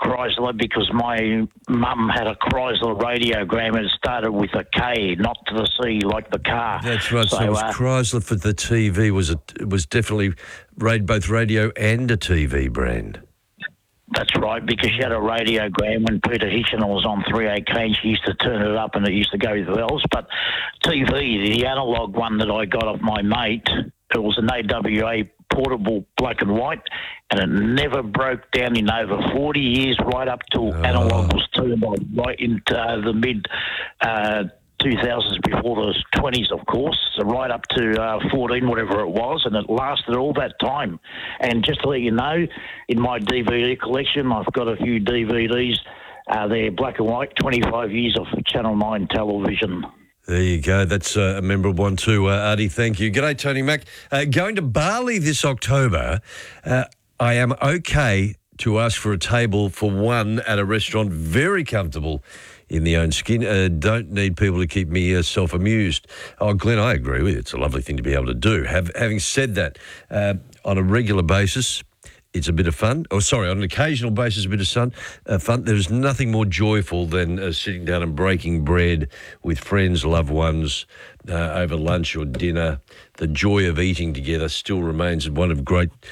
Chrysler because my mum had a Chrysler radiogram and it started with a K, not to the C like the car. That's right. So it was Chrysler for the TV. Was definitely both radio and a TV brand. That's right, because she had a radiogram when Peter Hitchner was on 3AK and she used to turn it up and it used to go with bells. But TV, the analogue one that I got off my mate, it was an AWA portable black and white, and it never broke down in over 40 years, right up till analogue was turned on, right into the mid 2000s, before the 20s, of course, so right up to 14, whatever it was, and it lasted all that time. And just to let you know, in my DVD collection, I've got a few DVDs. They're black and white, 25 years of Channel 9 television. There you go. That's a memorable one too, Artie. Thank you. G'day, Tony Mack. Going to Bali this October. I am okay to ask for a table for one at a restaurant, very comfortable in the own skin. Don't need people to keep me self-amused. Oh, Glenn, I agree with you. It's a lovely thing to be able to do. Having said that, on a regular basis, it's a bit of fun. On an occasional basis, a bit of fun. There's nothing more joyful than sitting down and breaking bread with friends, loved ones, over lunch or dinner. The joy of eating together still remains one of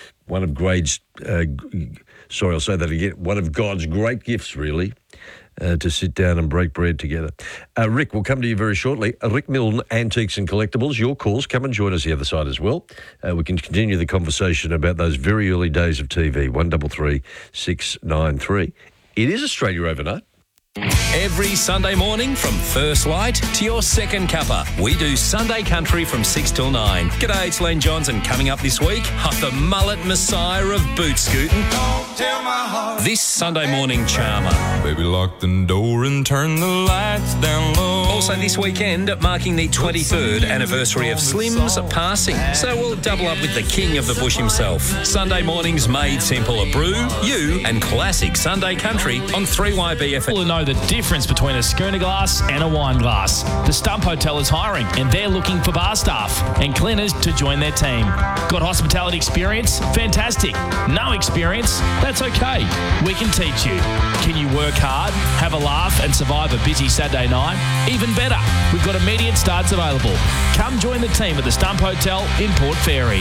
God's great gifts, really. To sit down and break bread together. Rick, we'll come to you very shortly. Rick Milne, Antiques and Collectibles, your calls. Come and join us the other side as well. We can continue the conversation about those very early days of TV, 133 693. It is Australia Overnight. Every Sunday morning from first light to your second cuppa, we do Sunday Country from 6 till 9. G'day, it's Len Johns, and coming up this week, the mullet messiah of boot scooting. This Sunday morning charmer. Baby, lock the door and turn the lights down low. Also this weekend, marking the 23rd anniversary of Slim's passing. So we'll double up with the king of the bush himself. Sunday mornings made simple, a brew, you, and classic Sunday Country on 3YBF. People who know the difference between a schooner glass and a wine glass. The Stump Hotel is hiring and they're looking for bar staff and cleaners to join their team. Got hospitality experience? Fantastic. No experience? That's okay. We can teach you. Can you work hard, have a laugh and survive a busy Saturday night? Even better, we've got immediate starts available. Come join the team at the Stump Hotel in Port Fairy.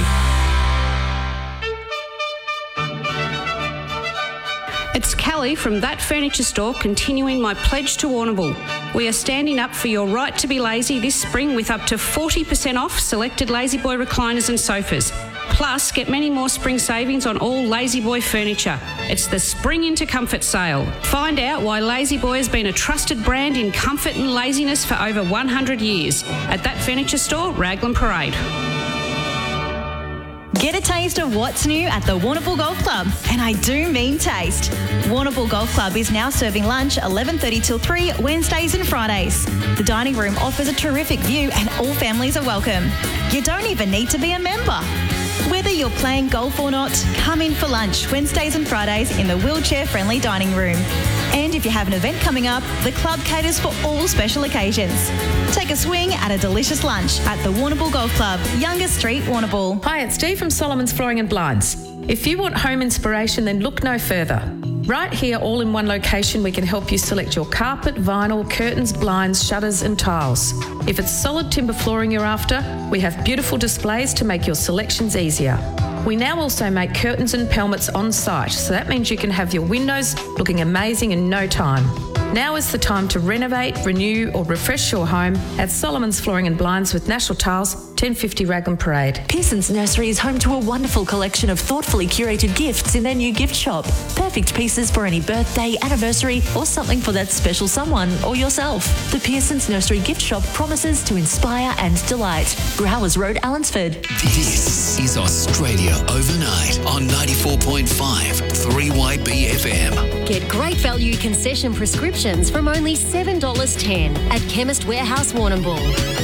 It's Callie from That Furniture Store, continuing my pledge to Warrnambool. We are standing up for your right to be lazy this spring with up to 40% off selected La-Z-Boy recliners and sofas. Plus, get many more spring savings on all La-Z-Boy furniture. It's the Spring into Comfort sale. Find out why La-Z-Boy has been a trusted brand in comfort and laziness for over 100 years. At That Furniture Store, Raglan Parade. Get a taste of what's new at the Warrnambool Golf Club. And I do mean taste. Warrnambool Golf Club is now serving lunch 11:30 till 3 Wednesdays and Fridays. The dining room offers a terrific view and all families are welcome. You don't even need to be a member. Whether you're playing golf or not, come in for lunch Wednesdays and Fridays in the wheelchair-friendly dining room. And if you have an event coming up, the club caters for all special occasions. Take a swing at a delicious lunch at the Warrnambool Golf Club, Youngest Street, Warrnambool. Hi, it's Dee from Solomon's Flooring and Blinds. If you want home inspiration, then look no further. Right here, all in one location, we can help you select your carpet, vinyl, curtains, blinds, shutters and tiles. If it's solid timber flooring you're after, we have beautiful displays to make your selections easier. We now also make curtains and pelmets on site, so that means you can have your windows looking amazing in no time. Now is the time to renovate, renew or refresh your home at Solomon's Flooring and Blinds with National Tiles, 1050 Raglan Parade. Pearson's Nursery is home to a wonderful collection of thoughtfully curated gifts in their new gift shop. Perfect pieces for any birthday, anniversary or something for that special someone or yourself. The Pearson's Nursery gift shop promises to inspire and delight. Growers Road, Allensford. This is Australia Overnight on 94.5 3YBFM. Get great value concession prescriptions from only $7.10 at Chemist Warehouse Warrnambool.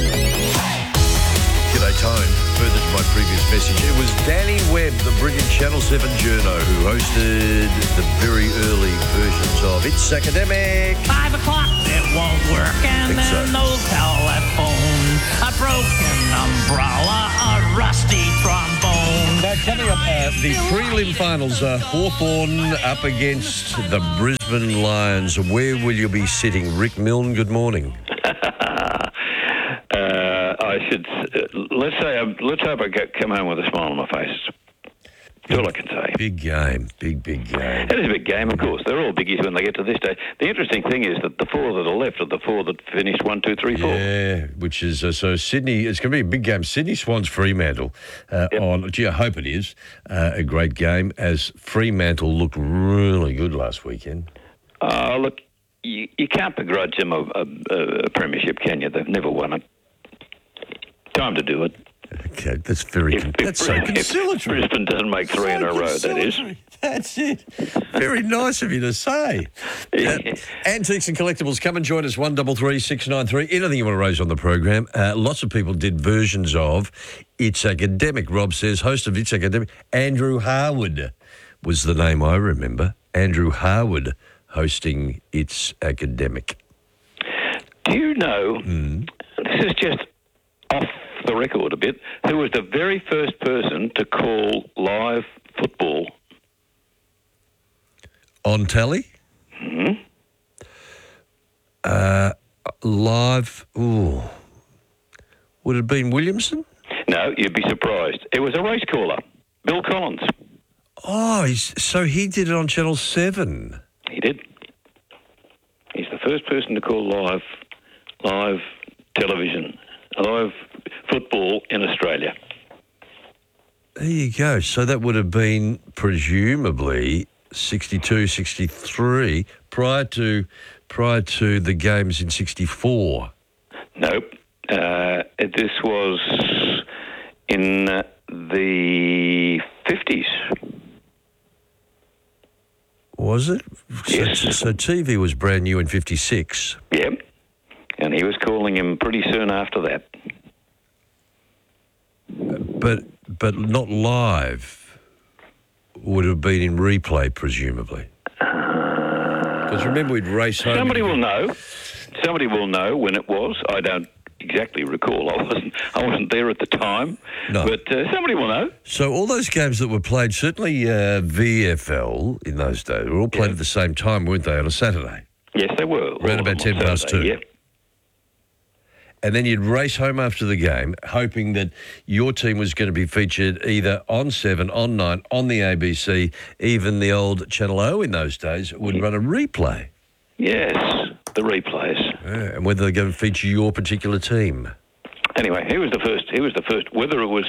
G'day, Tone. Further to my previous message, it was Danny Webb, the brilliant Channel 7 journo, who hosted the very early versions of It's Academic. 5 o'clock, it won't work, and then no telephone, a broken umbrella, a rusty trombone. That Coming up, the prelim finals are Hawthorn up against the Brisbane Lions. Where will you be sitting? Rick Milne, good morning. Let's hope I come home with a smile on my face. That's all I can say. Big game, big game. It is a big game, of course. They're all biggies when they get to this stage. The interesting thing is that the four that are left are the four that finished 1, 2, 3, 4. Yeah, which is so Sydney. It's going to be a big game. Sydney Swans Fremantle on. Gee, I hope it is a great game. As Fremantle looked really good last weekend. Look, you can't begrudge them a premiership, can you? They've never won it. Time to do it. Okay, that's that's so conciliatory. Brisbane doesn't make three in a row, that is. That's it. Very nice of you to say. Antiques and Collectibles, come and join us, 133 693. Anything you want to raise on the program. Lots of people did versions of It's Academic. Rob says, host of It's Academic, Andrew Harwood was the name I remember. Andrew Harwood hosting It's Academic. Do you know, this is just off the record a bit, who was the very first person to call live football? On telly? Mm-hmm. Live, would it have been Williamson? No, you'd be surprised. It was a race caller, Bill Collins. Oh, so he did it on Channel 7. He did. He's the first person to call live television, live football in Australia. There you go. So that would have been presumably 62, 63, prior to the games in 64. Nope. This was in the 50s. Was it? Yes. So TV was brand new in 56. Yep. And he was calling him pretty soon after that. But not live. Would have been in replay, presumably. Because remember, we'd race home. Somebody will know. Somebody will know when it was. I don't exactly recall. I wasn't there at the time. No. But somebody will know. So all those games that were played, certainly VFL in those days, were all played at the same time, weren't they, on a Saturday? Yes, they were. Around about 10 past 2. Yeah. And then you'd race home after the game, hoping that your team was going to be featured either on 7, on 9, on the ABC, even the old Channel O in those days would run a replay. Yes, the replays. Yeah, and whether they're going to feature your particular team. Anyway, he was the first. Whether it was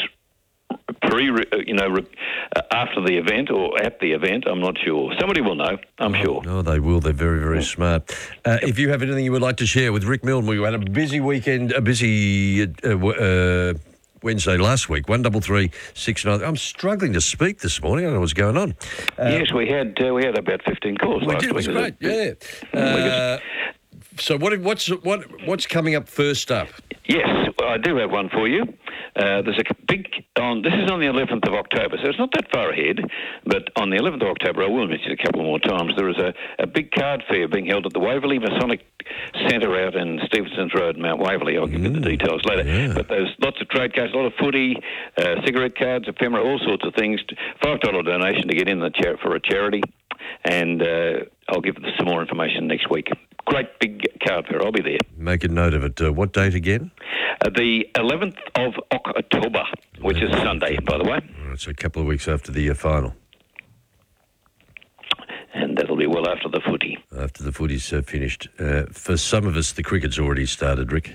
after the event or at the event, I'm not sure. Somebody will know, I'm sure. No, they will. They're very, very smart. If you have anything you would like to share with Rick Milne, we had a busy weekend, a busy Wednesday last week, 133 693. I'm struggling to speak this morning. I don't know what's going on. Yes, we had about 15 calls last week. It was great, yeah. So what's coming up first up? Yes, I do have one for you. There's a big this is on the 11th of October, so it's not that far ahead, but on the 11th of October, I will mention it a couple more times, there is a big card fair being held at the Waverley Masonic Centre out in Stevenson's Road, Mount Waverley. I'll give you the details later. Yeah. But there's lots of trade cards, a lot of footy, cigarette cards, ephemera, all sorts of things. $5 donation to get in for a charity, and I'll give some more information next week. Great big card fair. I'll be there. Make a note of it. What date again? The 11th of October, which is Sunday, by the way. It's a couple of weeks after the final. And that'll be well after the footy. After the footy's finished. For some of us, the cricket's already started, Rick.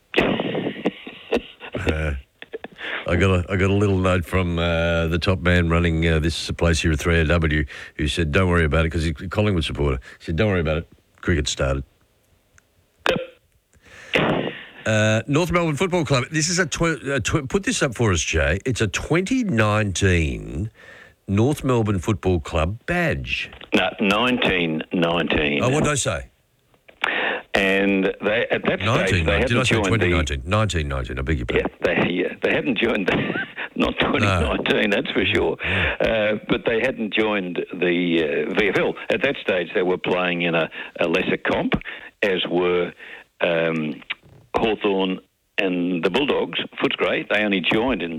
I got a little note from the top man running this place here at 3AW who said, don't worry about it, because he's a Collingwood supporter. He said, don't worry about it. Cricket started. North Melbourne Football Club. This is put this up for us, Jay. It's a 2019 North Melbourne Football Club badge. No, 1919. Oh, what did I say? And they at that stage they hadn't did I say joined 2019? 1919. I beg your pardon. They hadn't joined not 2019, that's for sure. But they hadn't joined the VFL. At that stage, they were playing in a lesser comp, as were Hawthorn and the Bulldogs, Footscray. They only joined in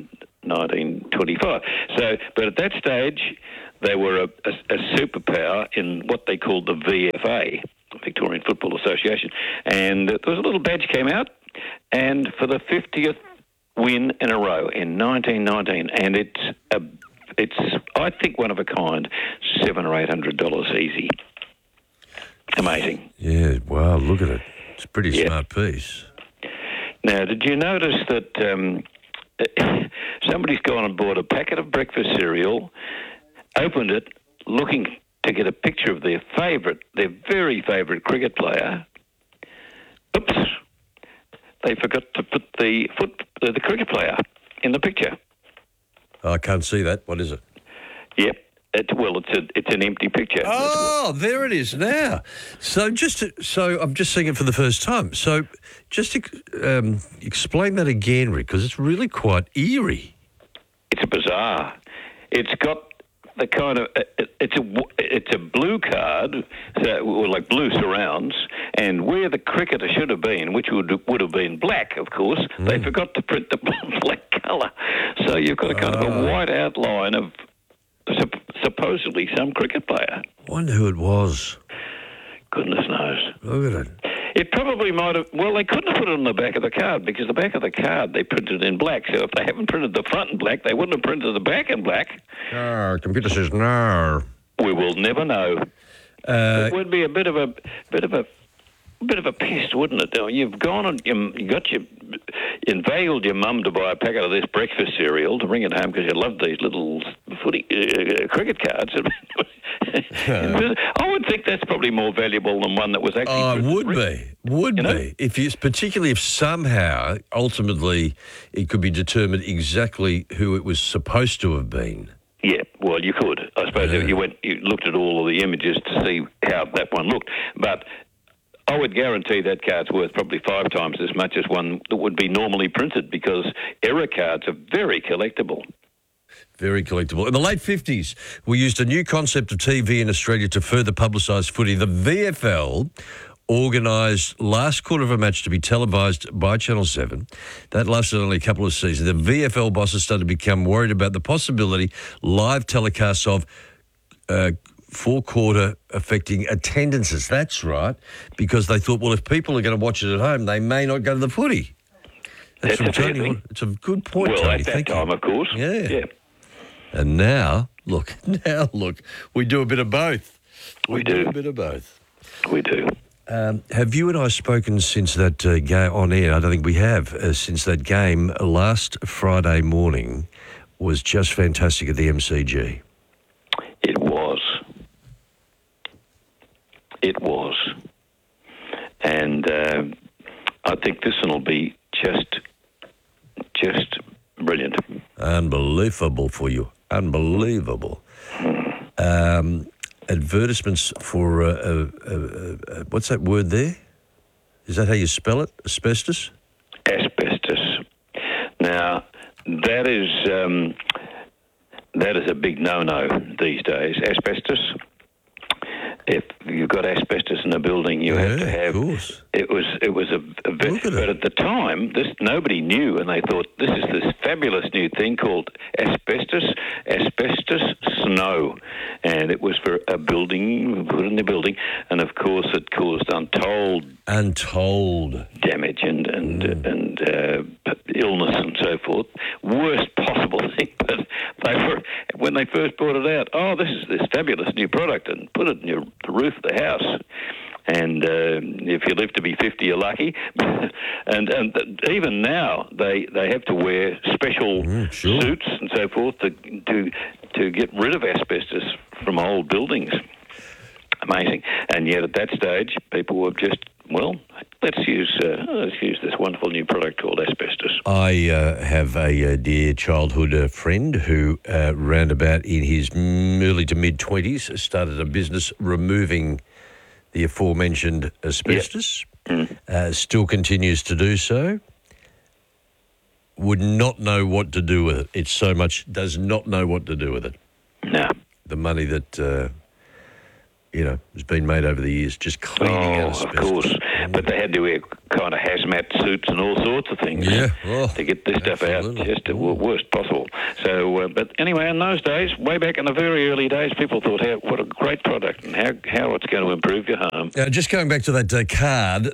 1925. So, but at that stage, they were a superpower in what they called the VFA, Victorian Football Association. And there was a little badge came out, and for the 50th win in a row in 1919, and it's I think one of a kind, $700 or $800 easy. Amazing. Yeah, wow, look at it. It's a pretty smart piece. Now, did you notice that somebody's gone and bought a packet of breakfast cereal, opened it, looking to get a picture of their very favourite cricket player. Oops. They forgot to put the cricket player in the picture. I can't see that. What is it? Yep. It's an empty picture. Oh, there it is now. So I'm just seeing it for the first time. So just explain that again, Rick, because it's really quite eerie. It's bizarre. It's got the kind of it's a blue card, or like blue surrounds, and where the cricketer should have been, which would have been black, of course, they forgot to print the black colour. So you've got a kind of a white outline of supposedly some cricket player. Wonder who it was. Goodness knows. Look at it. It probably might have... Well, they couldn't have put it on the back of the card because the back of the card they printed in black. So if they haven't printed the front in black, they wouldn't have printed the back in black. Computer says no. We will never know. It would be a bit of a pest, wouldn't it? You've gone and inveigled your mum to buy a packet of this breakfast cereal to bring it home because you love these little cricket cards. I would think that's probably more valuable than one that was actually... Oh, it would be. Particularly if somehow, ultimately, it could be determined exactly who it was supposed to have been. Yeah, well, you could. I suppose if you looked at all of the images to see how that one looked. But I would guarantee that card's worth probably 5 times as much as one that would be normally printed because error cards are very collectible. Very collectible. In the late 50s, we used a new concept of TV in Australia to further publicise footy. The VFL organised last quarter of a match to be televised by Channel 7. That lasted only a couple of seasons. The VFL bosses started to become worried about the possibility live telecasts of four-quarter affecting attendances. That's right, because they thought, well, if people are going to watch it at home, they may not go to the footy. That's from Tony. It's a good point, well, Tony. at that time, of course. Yeah. And now, look, we do a bit of both. We do a bit of both. We do. Have you and I spoken since that game on air? I don't think we have. Since that game last Friday morning was just fantastic at the MCG. It was. It was. And I think this one will be just brilliant. Unbelievable for you. Unbelievable. Advertisements for, what's that word there? Is that how you spell it? Asbestos? Asbestos. Now, that is a big no-no these days. Asbestos. If you've got asbestos in a building, you have to have. Of course. It was but at the time, nobody knew, and they thought this is this fabulous new thing called asbestos snow, and it was for a building, put in the building, and of course it caused untold damage and illness and so forth. Worst possible thing, but when they first brought it out, this is this fabulous new product, and put it in the roof of the house. And if you live to be 50, you're lucky. and even now, they have to wear special suits and so forth to get rid of asbestos from old buildings. Amazing. And yet at that stage, people were just, let's use this wonderful new product called asbestos. I have a dear childhood friend who, round about in his early to mid-20s, started a business removing the aforementioned asbestos. Yep. Still continues to do so. Would not know what to do with it. It so much does not know what to do with it. No. The money that has been made over the years, just cleaning out asbestos. Of course. But they had to wear kind of hazmat suits and all sorts of things to get this stuff out just the worst possible. So, but anyway, in those days, way back in the very early days, people thought, what a great product and how it's going to improve your home. Just going back to that card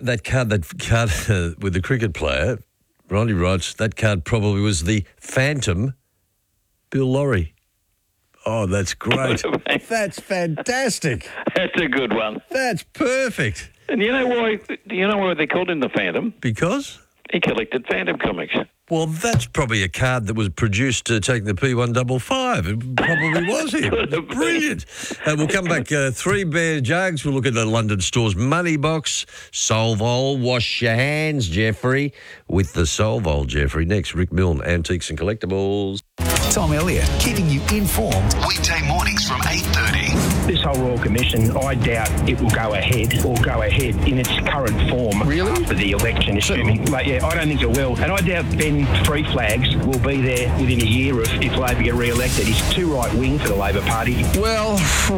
with the cricket player, Ronnie writes, that card probably was the Phantom Bill Lawry. Oh, that's great. That's fantastic. That's a good one. That's perfect. And you know why they called him the Phantom? Because? He collected Phantom comics. Well, that's probably a card that was produced taking the P155. It probably was him. Brilliant. We'll come back. 3 Bear Jugs. We'll look at the London Stores Money Box. Solvol. Wash your hands, Jeffrey. With the Solvol, Jeffrey. Next, Rick Milne, Antiques and Collectibles. Tom Elliott, keeping you informed. Weekday mornings from 8:30. This whole Royal Commission, I doubt it will go ahead in its current form. Really? After the election, assuming. I don't think it will. And I doubt Ben Three Flags will be there within a year if Labor get re-elected. He's too right-wing for the Labor Party. Well,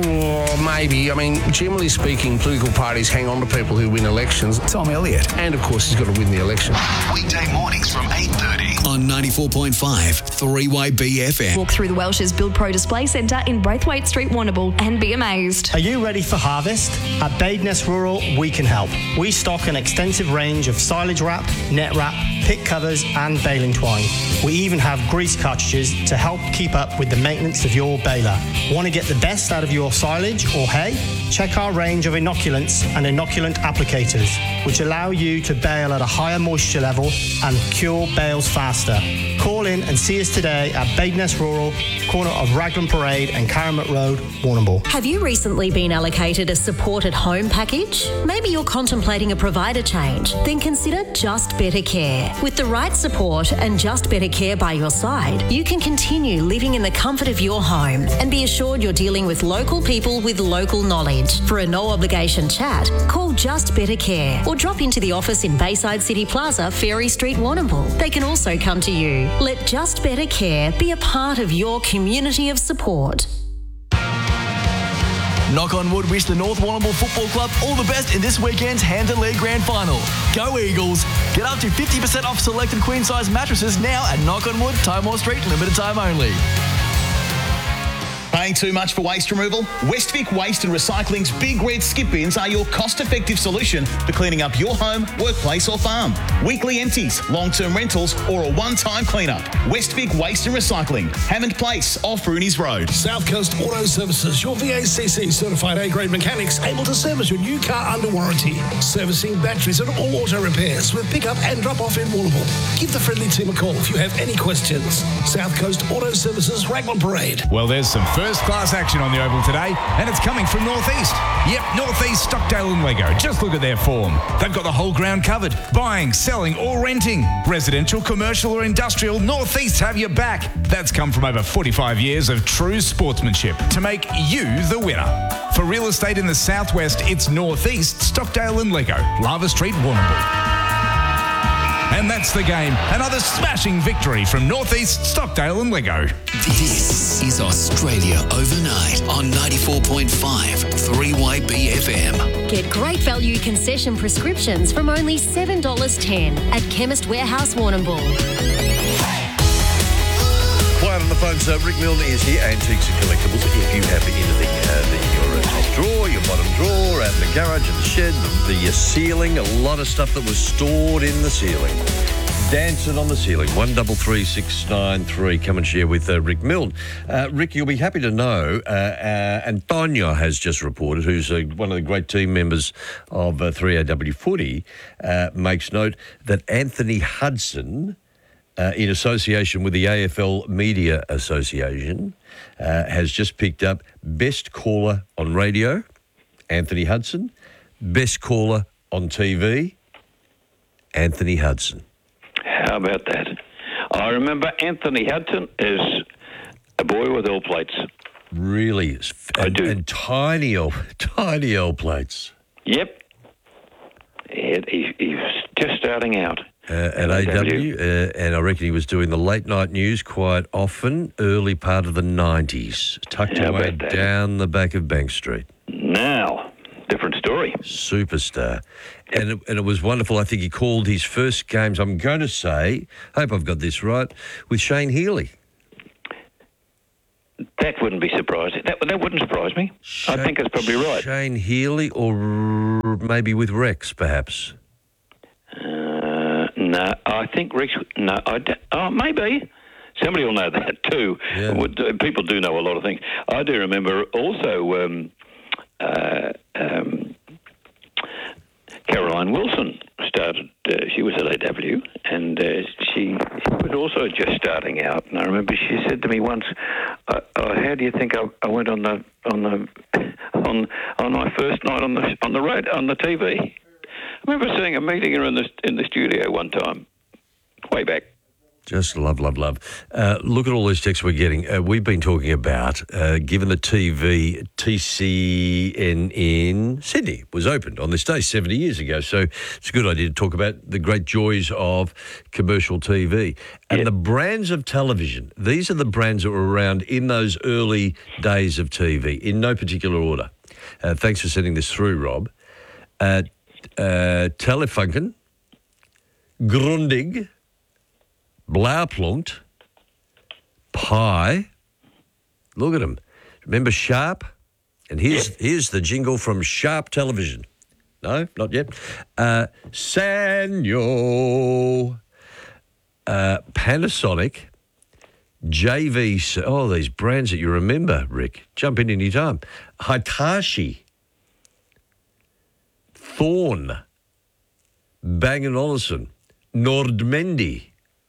maybe. I mean, generally speaking, political parties hang on to people who win elections. Tom Elliott. And, of course, he's got to win the election. Weekday mornings from 8:30 on 94.5 3YB FM. Walk through the Welsh's Build Pro Display Centre in Braithwaite Street, Warrnambool, and be amazed. Are you ready for harvest? At Badeness Rural, we can help. We stock an extensive range of silage wrap, net wrap, pick covers, and baling twine. We even have grease cartridges to help keep up with the maintenance of your baler. Want to get the best out of your silage or hay? Check our range of inoculants and inoculant applicators, which allow you to bale at a higher moisture level and cure bales faster. Call in and see us today at Badeness Rural, corner of Raglan Parade and Caramat Road, Warrnambool. Have you recently been allocated a support at home package? Maybe you're contemplating a provider change? Then consider Just Better Care. With the right support and Just Better Care by your side, you can continue living in the comfort of your home and be assured you're dealing with local people with local knowledge. For a no-obligation chat, call Just Better Care or drop into the office in Bayside City Plaza, Ferry Street, Warrnambool. They can also come to you. Let Just Better Care be a part of your community of support. Knock on wood, wish the North Warrnambool Football Club all the best in this weekend's Hampton League Grand Final. Go Eagles! Get up to 50% off selected queen-size mattresses now at Knock on Wood, Timor Street, limited time only. Paying too much for waste removal? Westvic Waste and Recycling's Big Red Skip Bins are your cost-effective solution for cleaning up your home, workplace or farm. Weekly empties, long-term rentals or a one-time clean-up. Westvic Waste and Recycling, Hammond Place, off Rooney's Road. South Coast Auto Services, your VACC certified A-grade mechanics able to service your new car under warranty. Servicing batteries and all auto repairs with pick-up and drop-off in Warrnambool. Give the friendly team a call if you have any questions. South Coast Auto Services, Raglan Parade. Well, there's some first-class action on the Oval today, and it's coming from Northeast. Yep, Northeast, Stockdale and Lego. Just look at their form. They've got the whole ground covered. Buying, selling or renting. Residential, commercial or industrial, Northeast have your back. That's come from over 45 years of true sportsmanship to make you the winner. For real estate in the Southwest, it's Northeast, Stockdale and Lego. Lava Street, Warrnambool. And that's the game. Another smashing victory from Northeast, Stockdale and Lego. This is Australia Overnight on 94.5 3YB FM. Get great value concession prescriptions from only $7.10 at Chemist Warehouse, Warrnambool. Quiet on the phone, so Rick Milne is here, Antiques and Collectibles. If you have anything, your top drawer, your bottom drawer, out in the garage, in the shed, the ceiling, a lot of stuff that was stored in the ceiling. Dancing on the ceiling, 133693. Come and share with Rick Milne. Rick, you'll be happy to know, Antonio has just reported, who's one of the great team members of 3AW Footy, makes note that Anthony Hudson, in association with the AFL Media Association, has just picked up Best Caller on Radio, Anthony Hudson. Best Caller on TV, Anthony Hudson. How about that? I remember Anthony Hudson is a boy with all plates. Really? I do. And tiny old plates. Yep. He was just starting out. At AW, and I reckon he was doing the late night news quite often, early part of the 90s, tucked away down the back of Bank Street. Now, different story. Superstar. And it was wonderful. I think he called his first games, I'm going to say, I hope I've got this right, with Shane Healy. That wouldn't be surprising. That wouldn't surprise me. I think it's probably right. Shane Healy or maybe with Rex, perhaps? No, I think Rex... No, maybe. Somebody will know that too. Yeah. People do know a lot of things. I do remember also Caroline Wilson started. She was at AW, and she was also just starting out. And I remember she said to me once, "How do you think I went on my first night on the TV?" I remember seeing a meeting her in the studio one time, way back. Just love, love, love. Look at all these texts we're getting. We've been talking about, given the TCN in Sydney was opened on this day 70 years ago. So it's a good idea to talk about the great joys of commercial TV. And the brands of television, these are the brands that were around in those early days of TV, in no particular order. Thanks for sending this through, Rob. Telefunken, Grundig, Blaupunkt, Pie. Look at them. Remember Sharp? And here's the jingle from Sharp Television. No, not yet. Sanyo, Panasonic, JV. Oh, these brands that you remember, Rick. Jump in any time. Hitachi, Thorn, Bang & Olufsen, Nordmendy.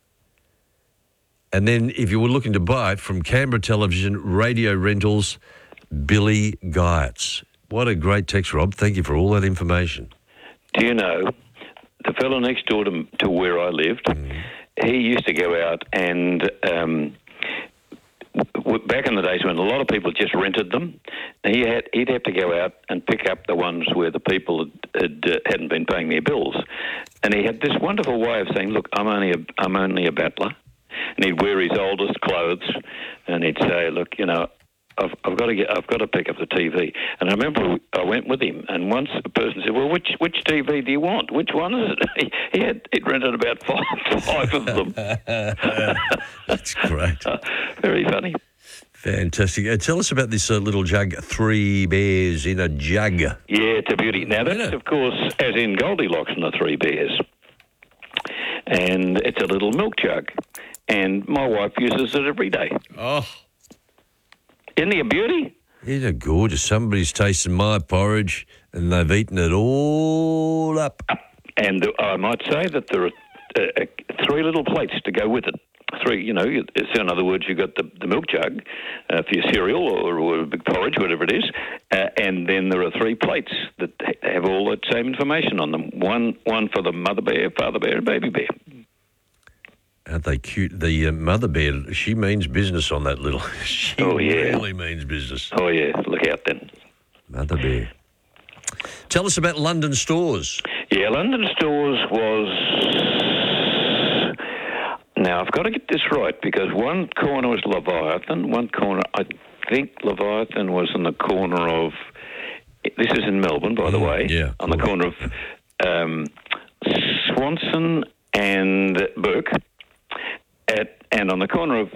And then if you were looking to buy it from Canberra Television, Radio Rentals, Billy Geitz. What a great text, Rob. Thank you for all that information. Do you know, the fellow next door to where I lived, he used to go out and back in the days when a lot of people just rented them, he'd have to go out and pick up the ones where the people hadn't been paying their bills. And he had this wonderful way of saying, "Look, I'm only a battler." And he'd wear his oldest clothes, and he'd say, "Look, you know, I've got to pick up the TV." And I remember I went with him, and once a person said, "Well, which TV do you want? Which one is it?" He'd rented about five of them. That's great. Very funny. Fantastic. Tell us about this little jug, 3 bears in a jug. Yeah, it's a beauty. Now, that's, of course, as in Goldilocks and the 3 bears. And it's a little milk jug. And my wife uses it every day. Oh. Isn't he a beauty? Isn't it gorgeous? Somebody's tasted my porridge and they've eaten it all up. And I might say that there are 3 little plates to go with it. 3, you know, so in other words, you've got the milk jug for your cereal or a big porridge, whatever it is, and then there are 3 plates that have all that same information on them. One for the mother bear, father bear, and baby bear. Aren't they cute? The mother bear, she means business on that little... She really means business. Oh, yeah. Look out then. Mother bear. Tell us about London Stores. Yeah, London Stores was... Now, I've got to get this right because one corner was Leviathan, one corner... I think Leviathan was in the corner of... This is in Melbourne, by the way. Yeah. On the corner of Swanson and Burke. And on the corner of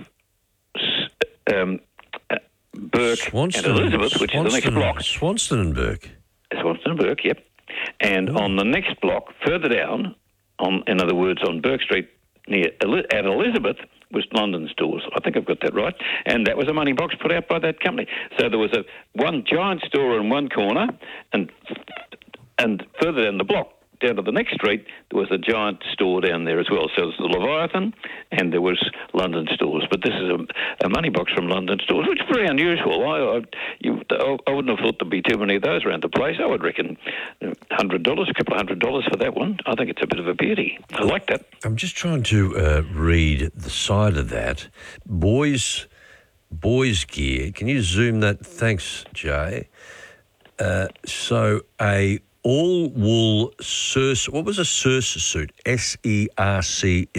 Burke and Elizabeth, which is the next block. Swanston and Burke. Swanston and Burke, yep. And on the next block, further down, in other words, on Burke Street, at Elizabeth, was London Stores. I think I've got that right. And that was a money box put out by that company. So there was one giant store in one corner, and further down the block, down to the next street, there was a giant store down there as well. So there was the Leviathan and there was London Stores. But this is a money box from London Stores, which is very unusual. I wouldn't have thought there'd be too many of those around the place. I would reckon $100, a couple of $100 for that one. I think it's a bit of a beauty. I like that. I'm just trying to read the side of that. Boys gear. Can you zoom that? Thanks, Jay. So a all-wool Cerce... What was a Cerce suit? S-E-R-C-E.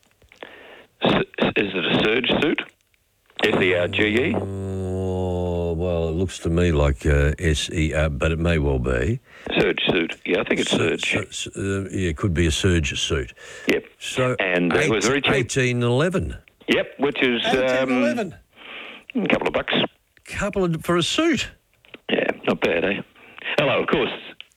Is it a serge suit? S-E-R-G-E? Oh, well, it looks to me like SER, but it may well be. Surge suit. Yeah, I think it's surge. Yeah, it could be a surge suit. Yep. So, and it was very cheap. 18.11. Yep, which is 18.11. A couple of bucks. For a suit. Yeah, not bad, eh? Hello, of course.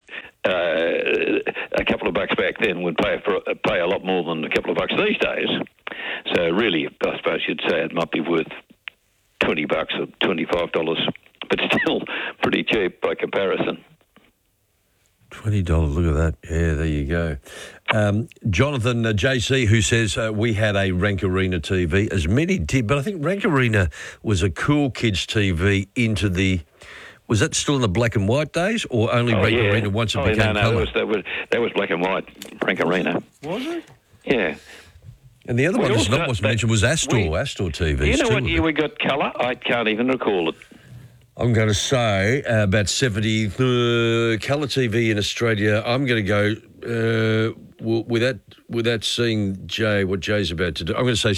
A couple of bucks back then would pay a lot more than a couple of bucks these days. So really, I suppose you'd say it might be worth $20 or $25, but still pretty cheap by comparison. $20, look at that. Yeah, there you go. Jonathan JC, who says we had a Rank Arena TV, as many did, but I think Rank Arena was a cool kids TV into the... Was that still in the black and white days, or only Rank Arena once it became colour? That was black and white, Rank Arena. Was it? Yeah. And the other one that's not was mentioned was Astor TV. Do you know what year we got colour? I can't even recall it. I'm going to say about 70 colour TV in Australia. I'm going to go without seeing Jay, what Jay's about to do. I'm going to say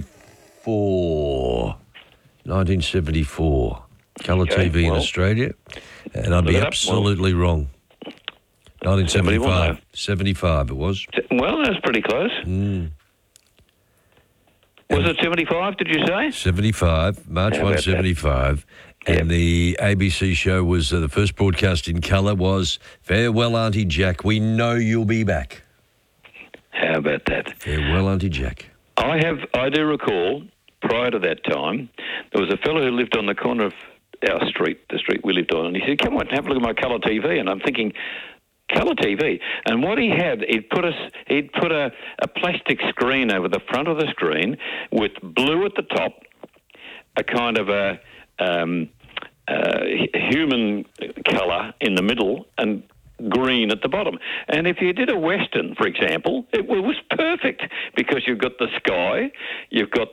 1974. Colour TV in Australia, and I'd be absolutely wrong. 1975. 75 it was. Well, that's pretty close. Was it 75, did you say? 75, March 1, 75. And the ABC show was, the first broadcast in colour was Farewell, Auntie Jack. We know you'll be back. How about that? Farewell, Auntie Jack. I do recall, prior to that time, there was a fellow who lived on the corner of our street, the street we lived on, and he said, come on, have a look at my colour TV. And I'm thinking, colour TV? And what he had, he'd put a plastic screen over the front of the screen with blue at the top, a kind of a human colour in the middle, and green at the bottom. And if you did a Western, for example, it was perfect because you've got the sky, you've got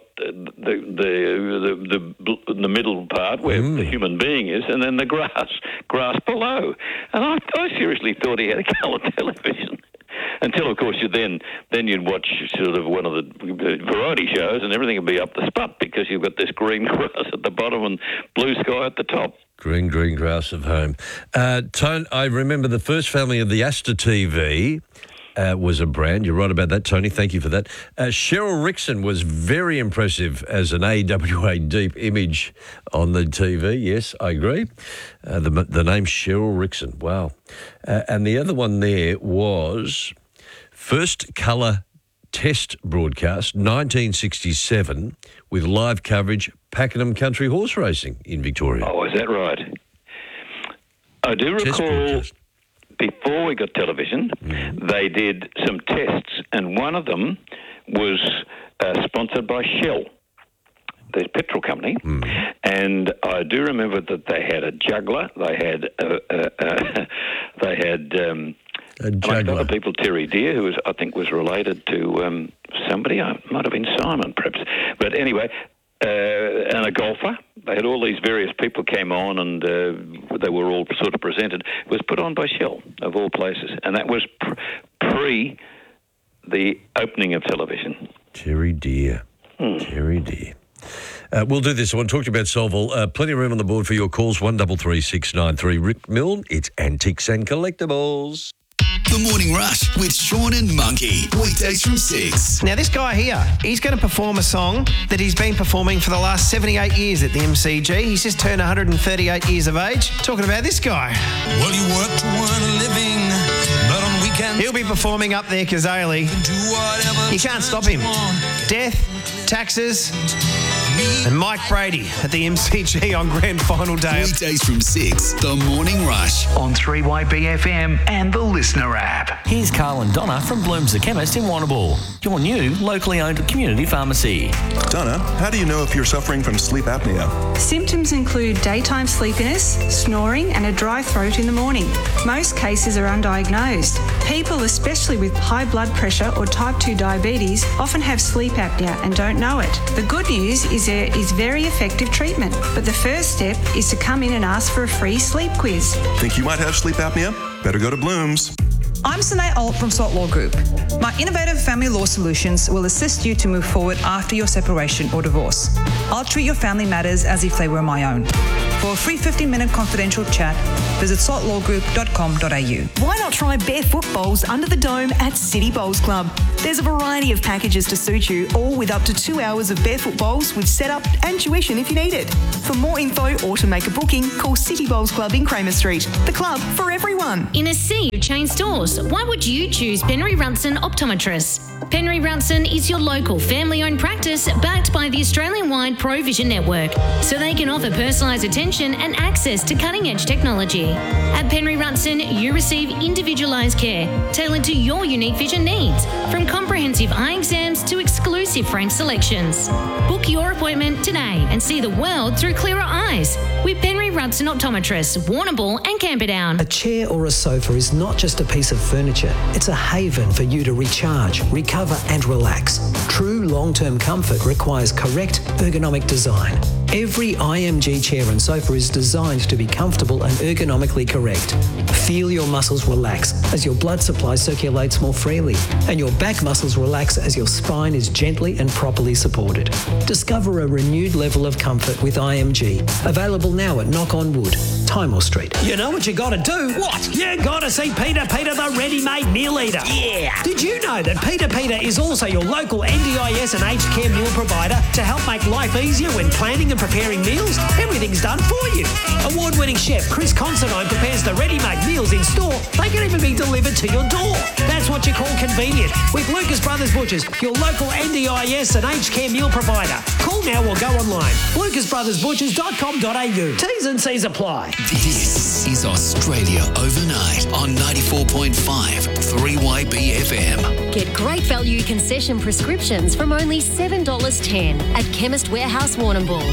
the middle part where the human being is, and then the grass below. And I seriously thought he had a colour television. Until, of course, you'd watch sort of one of the variety shows and everything would be up the spot because you've got this green grass at the bottom and blue sky at the top. Green grass of home. Tony, I remember the first family of the Astor TV was a brand. You're right about that, Tony. Thank you for that. Cheryl Rickson was very impressive as an AWA deep image on the TV. Yes, I agree. The name Cheryl Rickson. Wow. And the other one there was first colour test broadcast, 1967, with live coverage, Pakenham Country Horse Racing in Victoria. Oh, is that right? I do recall before we got television, they did some tests, and one of them was sponsored by Shell, the petrol company. And I do remember that they had a juggler. They had a juggler. Other people, Terry Deer, who I think was related to somebody. It might have been Simon, perhaps. But anyway, and a golfer. They had all these various people came on, and they were all sort of presented. It was put on by Shell, of all places, and that was pre the opening of television. Terry Deer. Terry Deer. We'll do this. I want to talk to you about Solvol. Plenty of room on the board for your calls. 133693. Rick Milne, it's Antiques and Collectibles. The Morning Rush with Sean and Monkey. Weekdays from 6. Now, this guy here, he's going to perform a song that he's been performing for the last 78 years at the MCG. He's just turned 138 years of age. Talking about this guy. Well, you work to earn a living, but on weekends... He'll be performing up there, Kazali. You can't stop him. Death, taxes... and Mike Brady at the MCG on Grand Final Day. Weekdays from 6, The Morning Rush. On 3YBFM and the Listener app. Here's Carl and Donna from Bloom's the Chemist in Warrnambool, your new locally owned community pharmacy. Donna, how do you know if you're suffering from sleep apnea? Symptoms include daytime sleepiness, snoring and a dry throat in the morning. Most cases are undiagnosed. People, especially with high blood pressure or type 2 diabetes, often have sleep apnea and don't know it. The good news is there is very effective treatment, but the first step is to come in and ask for a free sleep quiz. Think you might have sleep apnea? Better go to Bloom's. I'm Sine Alt from Salt Law Group. My innovative family law solutions will assist you to move forward after your separation or divorce. I'll treat your family matters as if they were my own. For a free 15-minute confidential chat, visit saltlawgroup.com.au. Why not try Barefoot Bowls under the dome at City Bowls Club? There's a variety of packages to suit you, all with up to 2 hours of Barefoot Bowls with setup and tuition if you need it. For more info or to make a booking, call City Bowls Club in Kramer Street. The club for everyone. In a sea of chain stores, why would you choose Penry Runson Optometrists? Penry Runson is your local family-owned practice backed by the Australian-wide ProVision network, so they can offer personalised attention and access to cutting-edge technology. At Penry Runson, you receive individualised care tailored to your unique vision needs, from comprehensive eye exams to exclusive frame selections. Book your appointment today and see the world through clearer eyes with Penry Runson Optometrists, Warrnambool and Camperdown. A chair or a sofa is not just a piece of furniture. It's a haven for you to recharge, recover and relax. True long-term comfort requires correct ergonomic design. Every IMG chair and sofa is designed to be comfortable and ergonomically correct. Feel your muscles relax as your blood supply circulates more freely, and your back muscles relax as your spine is gently and properly supported. Discover a renewed level of comfort with IMG. Available now at Knock on Wood, Timor Street. You know what you got to do? What? You got to see Peter the ready-made meal eater. Yeah. Did you know that Peter is also your local NDIS and aged care meal provider to help make life easier when planning and preparing meals? Everything's done for you. Award-winning chef Chris Considine prepares the ready-made meals in store. They can even be delivered to your door. That's what you call convenient with Lucas Brothers Butchers, your local NDIS and aged care meal provider. Call now or go online. lucasbrothersbutchers.com.au. T's and C's apply. This is Australia Overnight on 94.5 3YB FM. Get great value concession prescriptions from only $7.10 at Chemist Warehouse Warrnambool.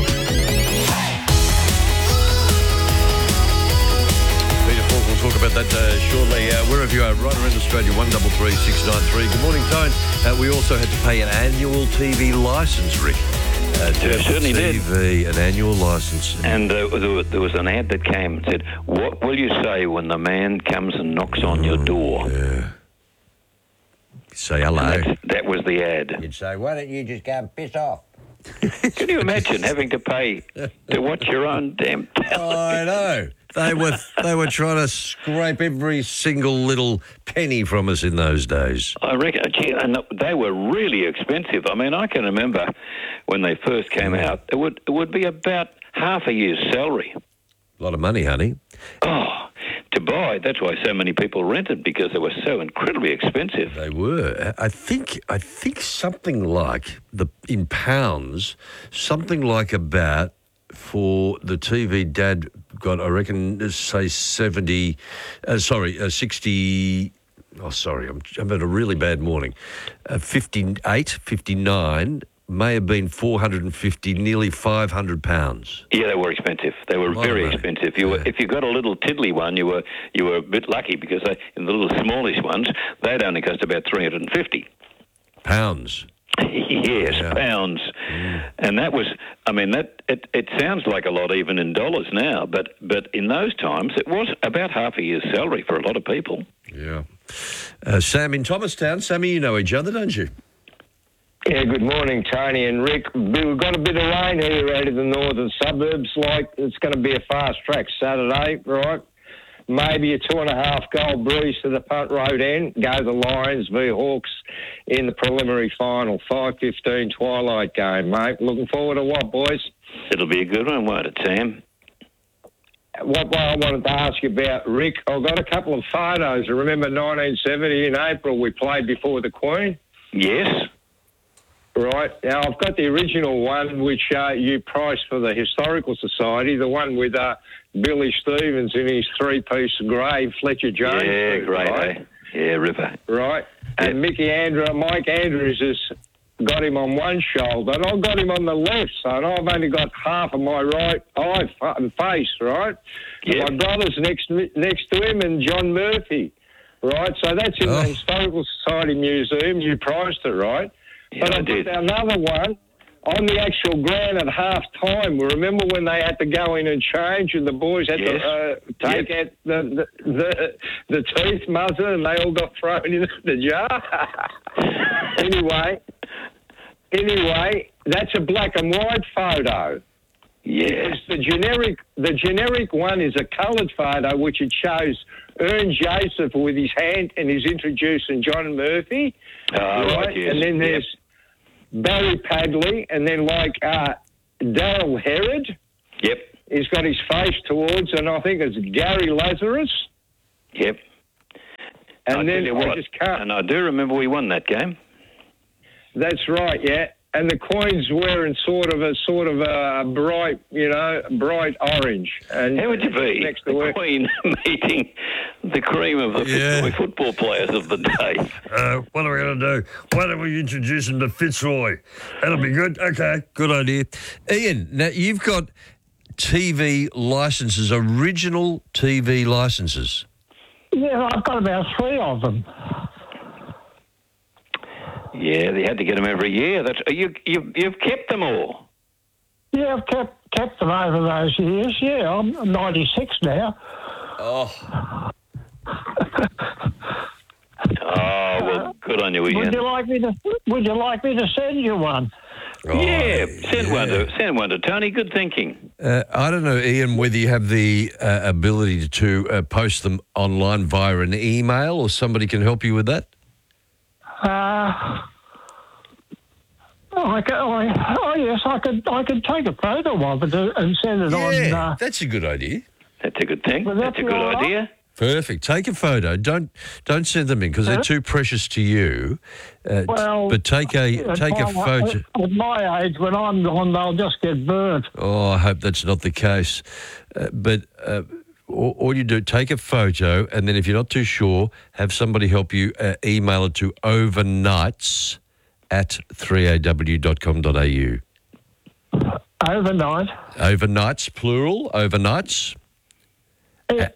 Peter Falk will talk about that shortly. Wherever you are, right around Australia, 133693. Good morning, Tone. We also had to pay an annual TV licence, Rick. Certainly TV, an annual licence. And there was an ad that came and said, "What will you say when the man comes and knocks on your door?" Yeah. Say hello. That was the ad. You'd say, "Why don't you just go and piss off?" Can you imagine having to pay to watch your own damn television? I know. They were trying to scrape every single little penny from us in those days. I reckon, and they were really expensive. I mean, I can remember when they first came out, it would be about half a year's salary. A lot of money, honey. Oh, to buy. That's why so many people rented, because they were so incredibly expensive. They were. I think something like in pounds, something like about, for the TV Dad got, I reckon, say 60. Oh, sorry, I'm having a really bad morning. 59 may have been 450, nearly £500. Yeah, they were expensive. They were very expensive. If you got a little tiddly one, you were a bit lucky, because the little smallish ones, they'd only cost about £350. Pounds. Yes, yeah. Pounds. And that was, I mean, it sounds like a lot even in dollars now, but in those times it was about half a year's salary for a lot of people. Yeah. Sam in Thomastown. Sammy, you know each other, don't you? Yeah, good morning, Tony and Rick. We've got a bit of rain here out of the northern suburbs. Like, it's going to be a fast track Saturday, right? Maybe a 2.5 goal breeze to the Punt Road end. Go the Lions v Hawks in the preliminary final. 5:15 twilight game, mate. Looking forward to what, boys? It'll be a good one, won't it, Sam? What I wanted to ask you about, Rick, I've got a couple of photos. I remember 1970 in April we played before the Queen. Yes. Right. Now, I've got the original one, which you priced for the Historical Society, the one with Billy Stevens in his three-piece grey Fletcher Jones. Yeah, great, right? eh? Yeah, ripper. Right. And Mike Andrews has got him on one shoulder, and I've got him on the left, so I've only got half of my right eye and face, right? Yeah. My brother's next to him, and John Murphy, right? So that's in the Historical Society Museum. You priced it, right? Yeah, but I've got another one on the actual ground at half time. Remember when they had to go in and change and the boys had to take out the teeth muzzle and they all got thrown into the jar? Anyway, that's a black and white photo. Yeah. The generic one is a coloured photo, which it shows Ern Joseph with his hand and he's introducing John Murphy. Right, yes. And then there's Barry Padley, and then Daryl Herod. Yep. He's got his face towards, and I think it's Gary Lazarus. Yep. And then I just can't. And I do remember we won that game. That's right, yeah. And the Queen's wearing sort of a bright orange. And how would you be next to the Queen meeting the cream of the Fitzroy football players of the day? What are we going to do? Why don't we introduce him to Fitzroy? That'll be good. Okay, good idea. Ian, now you've got TV licences, original TV licences. Yeah, I've got about 3 of them. Yeah, they had to get them every year. You've kept them all. Yeah, I've kept them over those years. Yeah, I'm 96 now. Oh. Well, good on you, Ian. Would you like me to send you one? Yeah, send one to Tony. Good thinking. I don't know, Ian, whether you have the ability to post them online via an email or somebody can help you with that. Yes, I could take a photo of it and send it on. Yeah, that's a good idea. That's a good thing. That's a good idea. Perfect. Take a photo. Don't send them in because they're too precious to you. But take a photo. At my age, when I'm gone, they'll just get burnt. Oh, I hope that's not the case. But all you do, take a photo, and then if you're not too sure, have somebody help you email it to overnights@3aw.com.au. Overnight? Overnights, plural, overnights. At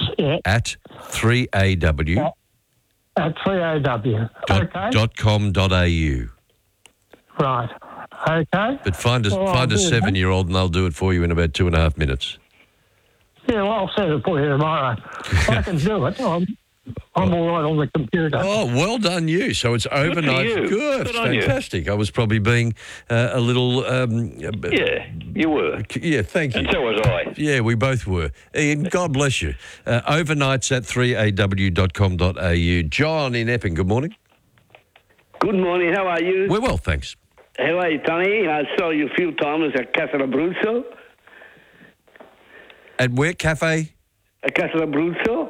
3aw. At 3aw. .com.au. Right. Okay. But find a 7-year-old and they'll do it for you in about 2.5 minutes. Yeah, well, I'll send it for you tomorrow. I can do it. I'm all right on the computer. Oh, well done you. So it's overnight. Good. Fantastic. I was probably being a little... yeah, you were. Yeah, thank you. And so was I. Yeah, we both were. Ian, God bless you. Overnights at 3aw.com.au. John in Epping, good morning. Good morning. How are you? We're well, thanks. How are you, Tony? I saw you a few times at Casa Abruzzo. At where? Cafe? At Casa Abruzzo.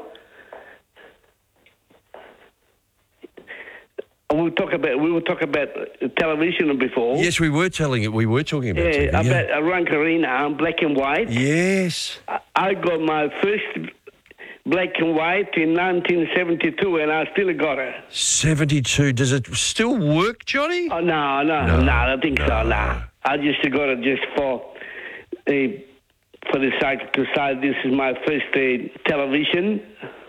We were talking about television before. Yes, we were talking about TV. About Rankarina, black and white. Yes. I got my first black and white in 1972, and I still got it. 72. Does it still work, Johnny? Oh, no, I don't think so. No, I just got it just for the site to say this is my first television,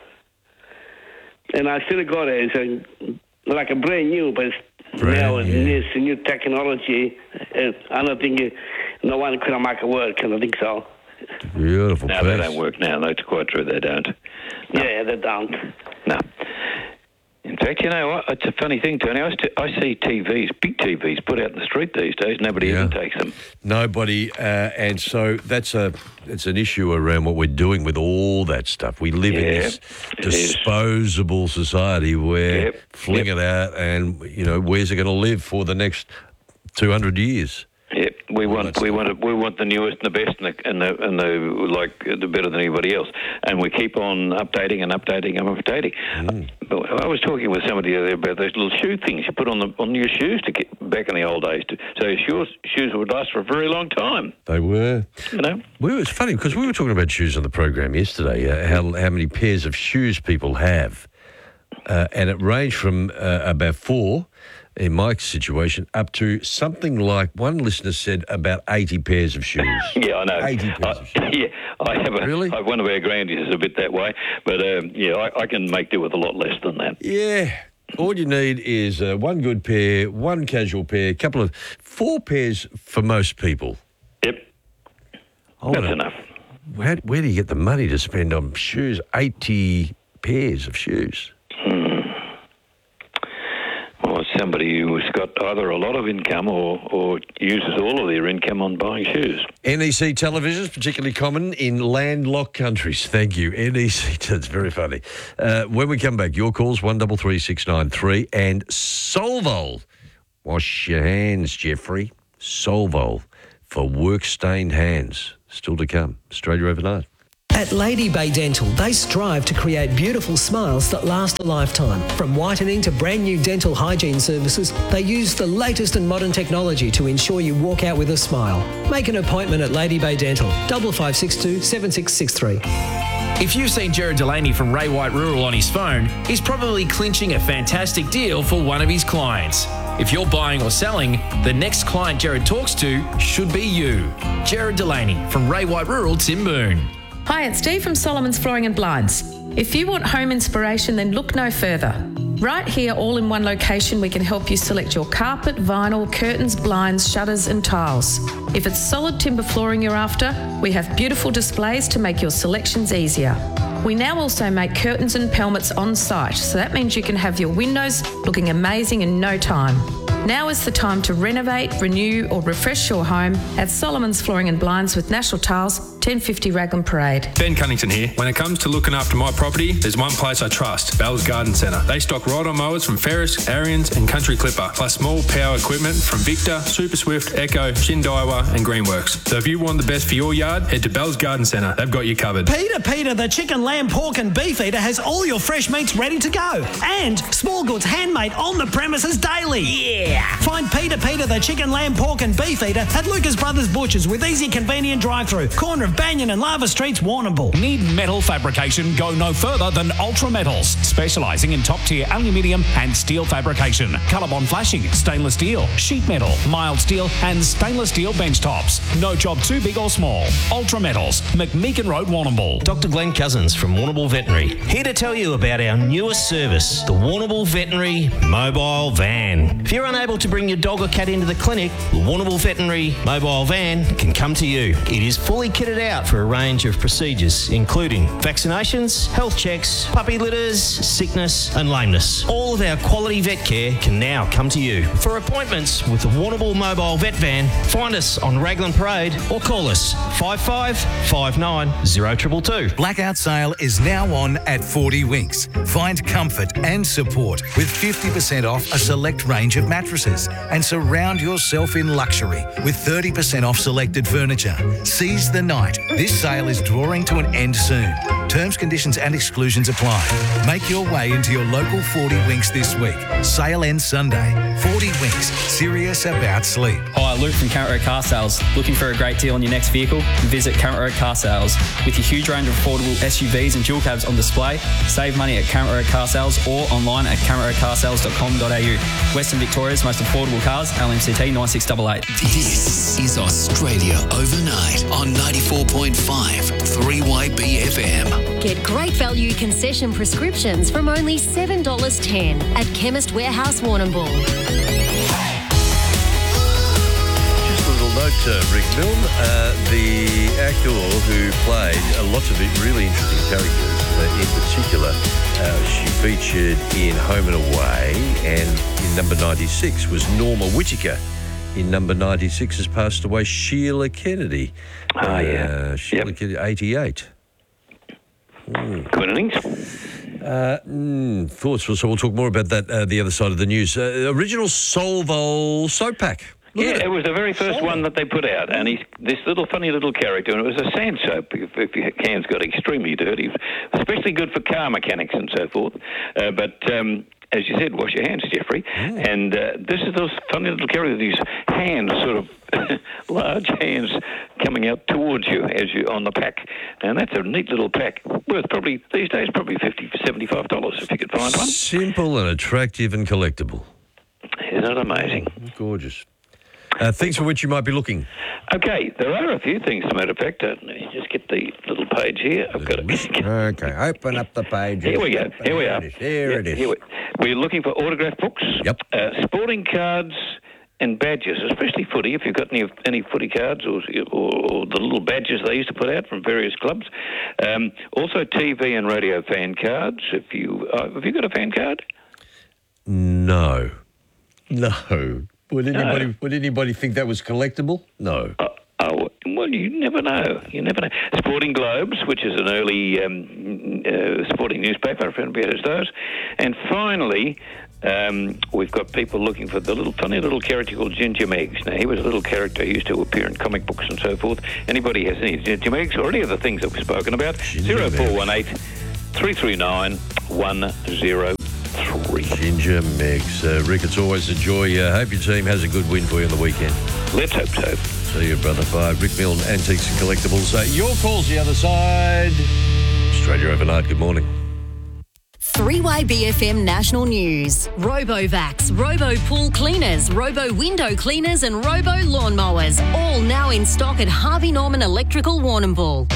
and I still got it. It's like a brand new, but now it's a new technology. I don't think no one could make it work. I don't think so. Beautiful. No, they don't work now. That's quite true. They don't. No. Yeah, they don't. No. In fact, you know what? It's a funny thing, Tony. I see TVs, big TVs, put out in the street these days. Nobody even takes them. Nobody, and so it's an issue around what we're doing with all that stuff. We live in this disposable society where fling it out, and where's it going to live for the next 200 years? Yeah, we want the newest and the best and the better than anybody else, and we keep on updating and updating and updating. I was talking with somebody the other day about those little shoe things you put on your shoes to get back in the old days, so your shoes would last for a very long time. They were. It's funny because we were talking about shoes on the program yesterday. How many pairs of shoes people have, and it ranged from about 4. In my situation, up to something like one listener said about 80 pairs of shoes. Yeah, I know. 80 pairs of shoes. Yeah, I have one of our grandies is a bit that way, but I can make do with a lot less than that. Yeah, All you need is one good pair, one casual pair, four pairs for most people. Yep. That's enough. Where do you get the money to spend on shoes? 80 pairs of shoes. Well, it's somebody who's got either a lot of income or uses all of their income on buying shoes. NEC televisions, particularly common in landlocked countries. Thank you. NEC, that's very funny. When we come back, your calls, 133693, and Solvol. Wash your hands, Jeffrey. Solvol for work-stained hands. Still to come. Australia Overnight. At Lady Bay Dental, they strive to create beautiful smiles that last a lifetime. From whitening to brand new dental hygiene services, they use the latest and modern technology to ensure you walk out with a smile. Make an appointment at Lady Bay Dental, 5562 7663. If you've seen Jared Delaney from Ray White Rural on his phone, he's probably clinching a fantastic deal for one of his clients. If you're buying or selling, the next client Jared talks to should be you. Jared Delaney from Ray White Rural, Timboon. Hi, it's Dee from Solomon's Flooring and Blinds. If you want home inspiration, then look no further. Right here, all in one location, we can help you select your carpet, vinyl, curtains, blinds, shutters and tiles. If it's solid timber flooring you're after, we have beautiful displays to make your selections easier. We now also make curtains and pelmets on site, so that means you can have your windows looking amazing in no time. Now is the time to renovate, renew or refresh your home at Solomon's Flooring and Blinds with National Tiles, 1050 Raglan Parade. Ben Cunnington here. When it comes to looking after my property, there's one place I trust, Bell's Garden Centre. They stock ride-on mowers from Ferris, Arians and Country Clipper, plus small power equipment from Victor, Super Swift, Echo, Shindaiwa and Greenworks. So if you want the best for your yard, head to Bell's Garden Centre. They've got you covered. Peter, the chicken, lamb, pork and beef eater has all your fresh meats ready to go. And small goods handmade on the premises daily. Yeah! Find Peter, the chicken, lamb, pork and beef eater at Lucas Brothers Butchers with easy, convenient drive-through. Corner of Banyan and Lava Streets, Warrnambool. Need metal fabrication? Go no further than Ultra Metals, specialising in top-tier aluminium and steel fabrication, colour-bond flashing, stainless steel, sheet metal, mild steel and stainless steel bench tops. No job too big or small. Ultra Metals, McMeekin Road, Warrnambool. Dr. Glenn Cousins from Warrnambool Veterinary, here to tell you about our newest service, the Warrnambool Veterinary Mobile Van. If you're unable to bring your dog or cat into the clinic, the Warrnambool Veterinary Mobile Van can come to you. It is fully kitted out for a range of procedures, including vaccinations, health checks, puppy litters, sickness and lameness. All of our quality vet care can now come to you. For appointments with the Warrnambool Mobile Vet Van, find us on Raglan Parade or call us 5559 0222. Blackout sale is now on at 40 Winks. Find comfort and support with 50% off a select range of mattresses and surround yourself in luxury with 30% off selected furniture. Seize the night. This sale is drawing to an end soon. Terms, conditions and exclusions apply. Make your way into your local 40 Winks this week. Sale ends Sunday. 40 Winks, serious about sleep. Hi, Luke from Current Road Car Sales. Looking for a great deal on your next vehicle? Visit Current Road Car Sales. With your huge range of affordable SUVs and dual cabs on display, save money at Current Road Car Sales or online at currentroadcarsales.com.au. Western Victoria's most affordable cars, LMCT 9688. This is Australia Overnight on 94.5 3YB FM. Get great value concession prescriptions from only $7.10 at Chemist Warehouse, Warrnambool. Just a little note, Rick Milne, the actor who played lots of really interesting characters. In particular, she featured in Home and Away, and in number 96 was Norma Whittaker. In number 96 has passed away Sheila Kennedy. Sheila Kennedy, 88. Good thoughts? So we'll talk more about that the other side of the news. Original Solvol soap pack. Yeah, it was the very first one that they put out, and he's this little funny little character, and it was a sand soap if your hands got extremely dirty, especially good for car mechanics and so forth. But as you said, wash your hands, Jeffrey. And this is this funny little character, these hands, sort of large hands coming out towards you as you on the pack. And that's a neat little pack, worth probably, these days, probably $50 to $75 if you could find one. Simple and attractive and collectible. Isn't it amazing? Gorgeous. Things for which you might be looking. Okay, there are a few things, as a matter of fact. Let me just get the little page here. I've got it. Okay, open up the page. Here we go. Here we are. Here it is. We're looking for autograph books. Yep. Sporting cards and badges, especially footy, if you've got any footy cards or the little badges they used to put out from various clubs. Also TV and radio fan cards. Have you got a fan card? No. Would anybody think that was collectible? No. Well, you never know. Sporting Globes, which is an early sporting newspaper, if anybody has those. And finally, we've got people looking for the funny little character called Ginger Meggs. Now, he was a little character who used to appear in comic books and so forth. Anybody has any Ginger Meggs or any of the things that we've spoken about? 0418 339 103. Ginger Meggs. Rick, it's always a joy. Hope your team has a good win for you on the weekend. Let's hope so. See you, brother. Bye. Rick Milne, Antiques and Collectibles. Your calls the other side. Australia Overnight. Good morning. 3YBFM National News. RoboVax, Robo Pool Cleaners, Robo Window Cleaners and Robo Lawnmowers. All now in stock at Harvey Norman Electrical Warrnambool.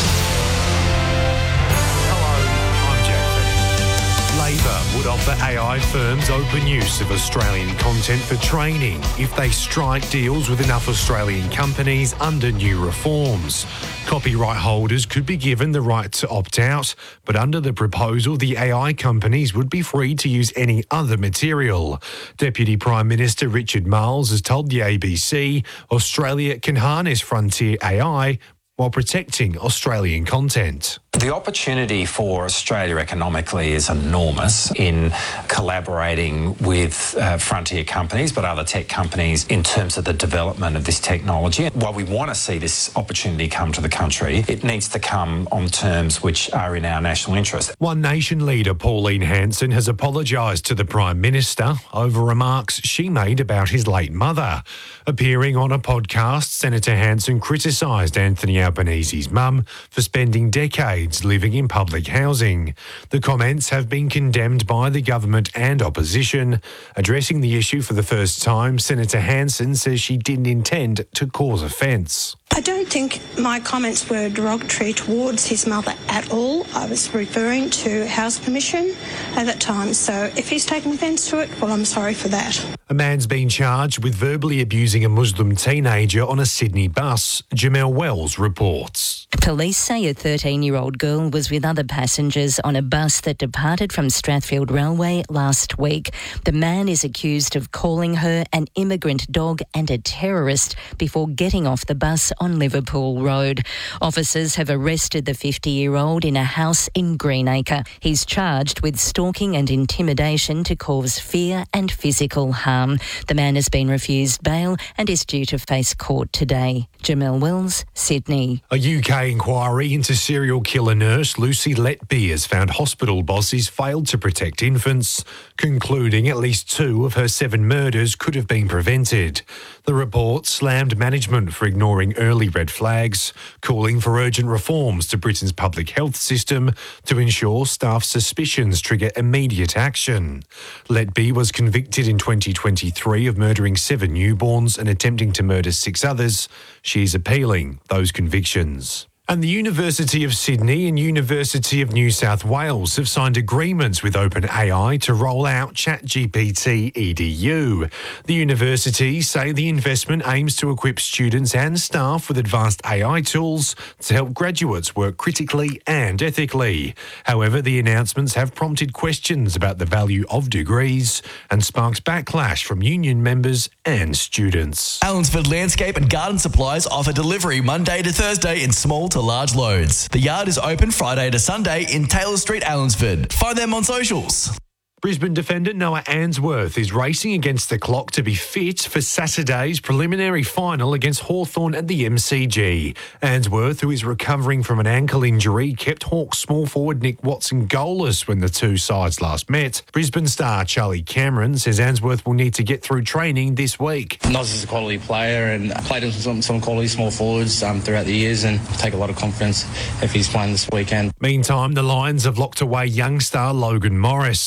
Labor would offer AI firms open use of Australian content for training if they strike deals with enough Australian companies under new reforms. Copyright holders could be given the right to opt out, but under the proposal, the AI companies would be free to use any other material. Deputy Prime Minister Richard Marles has told the ABC Australia can harness frontier AI while protecting Australian content. The opportunity for Australia economically is enormous in collaborating with frontier companies, but other tech companies in terms of the development of this technology. While we want to see this opportunity come to the country, it needs to come on terms which are in our national interest. One Nation leader Pauline Hanson has apologised to the Prime Minister over remarks she made about his late mother. Appearing on a podcast, Senator Hanson criticised Anthony Albanese's mum for spending decades living in public housing. The comments have been condemned by the government and opposition. Addressing the issue for the first time, Senator Hanson says she didn't intend to cause offence. I don't think my comments were derogatory towards his mother at all. I was referring to house permission at that time. So if he's taken offence to it, well, I'm sorry for that. A man's been charged with verbally abusing a Muslim teenager on a Sydney bus. Jamel Wells reports. Police say a 13-year-old girl was with other passengers on a bus that departed from Strathfield Railway last week. The man is accused of calling her an immigrant dog and a terrorist before getting off the bus on Liverpool Road. Officers have arrested the 50-year-old in a house in Greenacre. He's charged with stalking and intimidation to cause fear and physical harm. The man has been refused bail and is due to face court today. Jamel Wells, Sydney. A UK inquiry into serial killer nurse Lucy Letby has found hospital bosses failed to protect infants, concluding at least 2 of her 7 murders could have been prevented. The report slammed management for ignoring early red flags, calling for urgent reforms to Britain's public health system to ensure staff suspicions trigger immediate action. Letby was convicted in 2023 of murdering 7 newborns and attempting to murder 6 others. She's appealing those convictions. And the University of Sydney and University of New South Wales have signed agreements with OpenAI to roll out ChatGPT EDU. The universities say the investment aims to equip students and staff with advanced AI tools to help graduates work critically and ethically. However, the announcements have prompted questions about the value of degrees and sparked backlash from union members and students. Allensford Landscape and Garden Supplies offer delivery Monday to Thursday in small to large loads. The yard is open Friday to Sunday in Taylor Street, Allensford. Find them on socials. Brisbane defender Noah Answorth is racing against the clock to be fit for Saturday's preliminary final against Hawthorn at the MCG. Answorth, who is recovering from an ankle injury, kept Hawks small forward Nick Watson goalless when the two sides last met. Brisbane star Charlie Cameron says Answorth will need to get through training this week. Nos is a quality player and played in some quality small forwards throughout the years, and take a lot of confidence if he's playing this weekend. Meantime, the Lions have locked away young star Logan Morris. The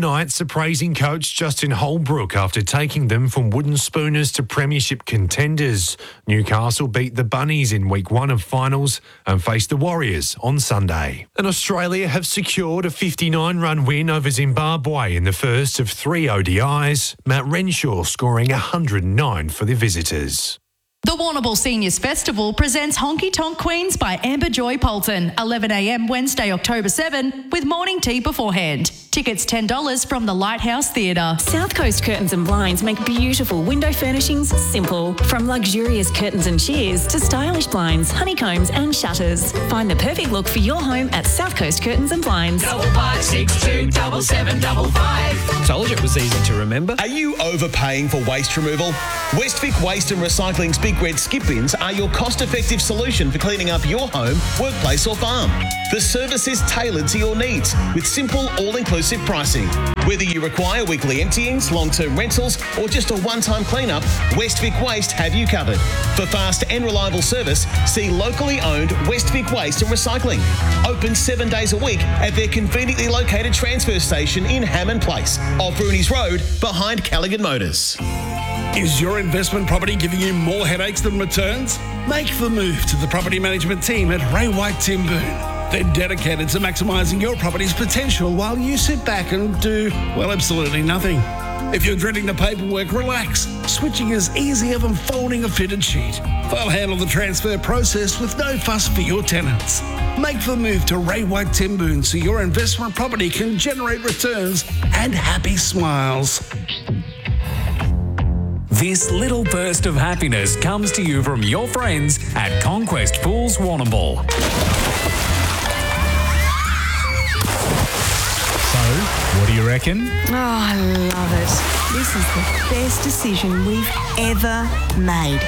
Knights are praising coach Justin Holbrook after taking them from wooden spooners to premiership contenders. Newcastle beat the Bunnies in week 1 of finals and faced the Warriors on Sunday. And Australia have secured a 59-run win over Zimbabwe in the first of 3 ODIs, Matt Renshaw scoring 109 for the visitors. The Warrnambool Seniors Festival presents Honky Tonk Queens by Amber Joy Polton, 11 a.m. Wednesday, October 7, with morning tea beforehand. Tickets $10 from the Lighthouse Theatre. South Coast Curtains and Blinds make beautiful window furnishings simple. From luxurious curtains and shears to stylish blinds, honeycombs and shutters. Find the perfect look for your home at South Coast Curtains and Blinds. 5562 7755. Told you it was easy to remember. Are you overpaying for waste removal? Westvic Waste and Recycling's Big Red Skip Bins are your cost-effective solution for cleaning up your home, workplace or farm. The service is tailored to your needs with simple, all-inclusive pricing. Whether you require weekly emptyings, long-term rentals or just a one-time cleanup, Westvic Waste have you covered. For fast and reliable service, see locally owned Westvic Waste and Recycling. Open 7 days a week at their conveniently located transfer station in Hammond Place, off Rooney's Road, behind Callaghan Motors. Is your investment property giving you more headaches than returns? Make the move to the property management team at Ray White Timboon. They're dedicated to maximising your property's potential while you sit back and do, well, absolutely nothing. If you're dreading the paperwork, relax. Switching is easier than folding a fitted sheet. They'll handle the transfer process with no fuss for your tenants. Make the move to Ray White Timboon so your investment property can generate returns and happy smiles. This little burst of happiness comes to you from your friends at Conquest Pools Warrnambool. So, what do you reckon? Oh, I love it. This is the best decision we've ever made.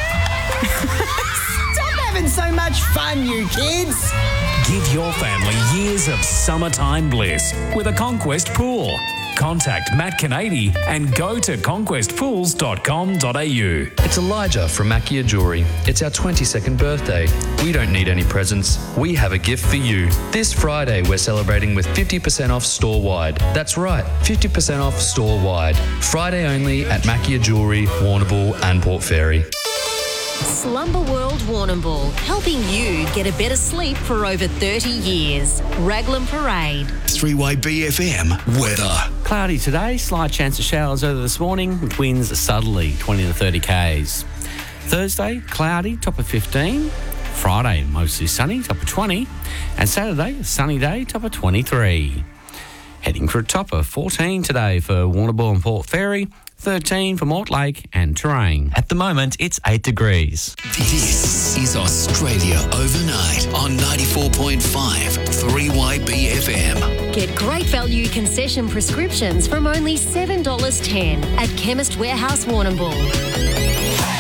Stop having so much fun, you kids. Give your family years of summertime bliss with a Conquest Pool. Contact Matt Canady and go to conquestpools.com.au. It's Elijah from Mackia Jewelry. It's our 22nd birthday. We don't need any presents. We have a gift for you. This Friday, we're celebrating with 50% off store-wide. That's right, 50% off store-wide. Friday only at Mackia Jewelry, Warrnambool and Port Fairy. Slumber World Warrnambool, helping you get a better sleep for over 30 years. Raglan Parade. 3-Way BFM weather. Cloudy today, slight chance of showers over this morning, with winds southerly 20 to 30 k's. Thursday, cloudy, top of 15. Friday, mostly sunny, top of 20. And Saturday, a sunny day, top of 23. Heading for a top of 14 today for Warrnambool and Port Fairy. 13 for Mortlake and Terrain. At the moment, it's 8 degrees. This is Australia Overnight on 94.5 3Y BFM. Get great value concession prescriptions from only $7.10 at Chemist Warehouse Warrnambool.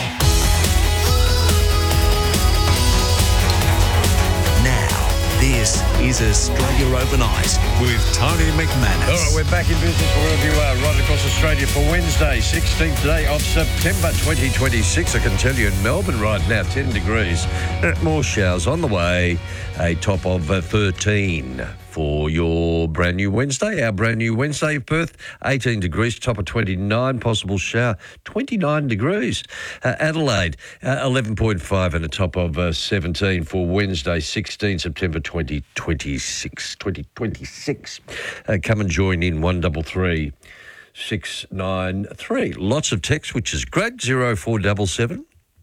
This is Australia Overnight with Tony McManus. All right, we're back in business wherever you are, right across Australia for Wednesday, 16th day of September 2026. I can tell you in Melbourne right now, 10 degrees. More showers on the way. A top of 13 for your brand new Wednesday. Our brand new Wednesday, Perth, 18 degrees, top of 29, possible shower, 29 degrees. Adelaide, 11.5 and a top of 17 for Wednesday, 16 September 2026. Come and join in 133 693. Lots of text, which is great, 0477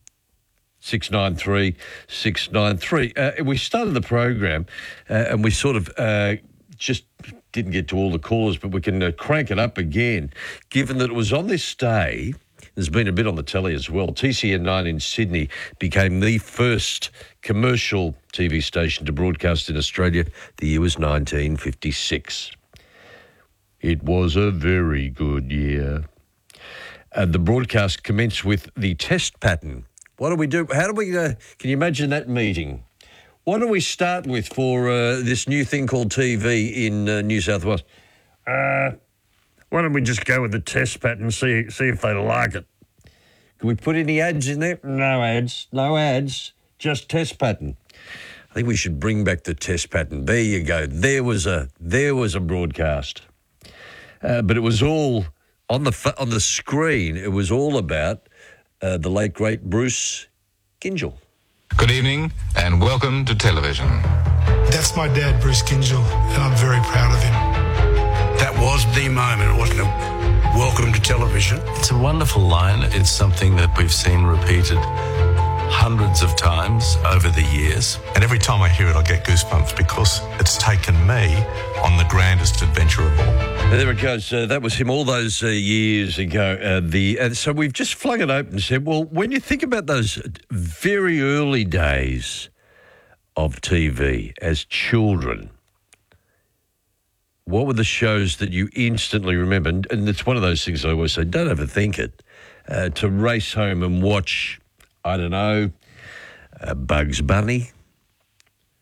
693 693. We started the program and we sort of just didn't get to all the callers, but we can crank it up again, given that it was on this day. There's been a bit on the telly as well. TCN9 in Sydney became the first commercial TV station to broadcast in Australia. The year was 1956. It was a very good year. The broadcast commenced with the test pattern. What do we do? How do we can you imagine that meeting? What do we start with for this new thing called TV in New South Wales? Why don't we just go with the test pattern, see if they like it? Can we put any ads in there? No ads, just test pattern. I think we should bring back the test pattern. There you go. There was a broadcast. but it was all on the screen. It was all about the late great Bruce Gyngell. Good evening and welcome to television. That's my dad, Bruce Gyngell, and I'm very proud of him. That was the moment, wasn't it? Welcome to television. It's a wonderful line. It's something that we've seen repeated hundreds of times over the years. And every time I hear it, I get goosebumps because it's taken me on the grandest adventure of all. There it goes. That was him all those years ago. And so we've just flung it open and said, well, when you think about those very early days of TV as children, what were the shows that you instantly remembered? And it's one of those things I always say, don't overthink it. To race home and watch, I don't know, Bugs Bunny,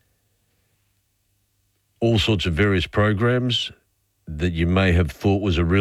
all sorts of various programs that you may have thought was a real